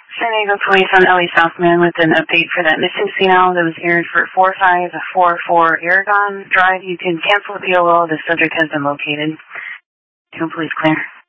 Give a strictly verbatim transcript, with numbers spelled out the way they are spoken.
San Diego Police on Ellie Southman with an update for that missing signal that was aired for four five four four Aragon Drive. You can cancel the P O L. The subject has been located. Police clear.